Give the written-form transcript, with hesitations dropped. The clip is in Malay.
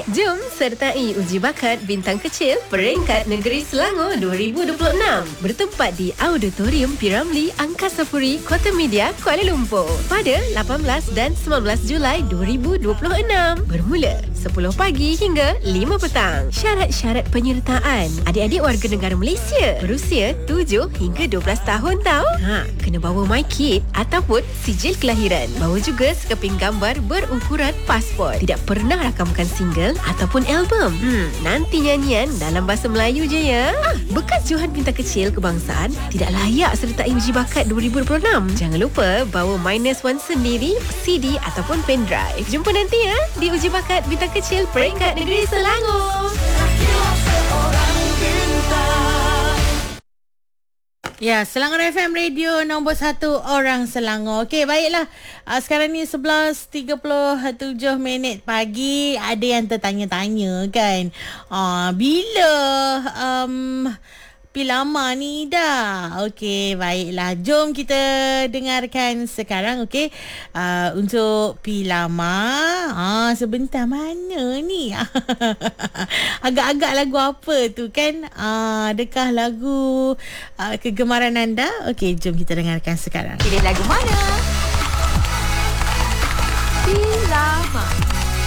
Jom sertai uji bakat bintang kecil peringkat negeri Selangor 2026 bertempat di Auditorium Piramli Angkasa Puri, Kota Media, Kuala Lumpur pada 18 dan 19 Julai 2026 bermula 10 pagi hingga 5 petang. Syarat-syarat penyertaan: adik-adik warga negara Malaysia berusia 7 hingga 12 tahun tau. Kena bawa MyKid ataupun sijil kelahiran. Bawa juga sekeping gambar berukuran pasport. Tidak pernah rakamkan single ataupun album. Nanti nyanyian dalam bahasa Melayu je ya. Bekas Johan Bintang Kecil Kebangsaan tidak layak sertai uji bakat 2026. Jangan lupa bawa -1 sendiri, CD ataupun pendrive. Jumpa nanti ya di uji bakat Bintang Kecil peringkat negeri Selangor. Ya, Selangor FM Radio nombor 1 orang Selangor. Okey, baiklah. Sekarang ni 11:37 pagi. Ada yang tertanya-tanya kan. Bila Pilama ni dah. Okey, baiklah. Jom kita dengarkan sekarang, okey. Untuk Pilama. Sebentar mana ni? Agak-agak lagu apa tu kan? Adakah lagu kegemaran anda? Okey, jom kita dengarkan sekarang. Pilih lagu mana? Pilama.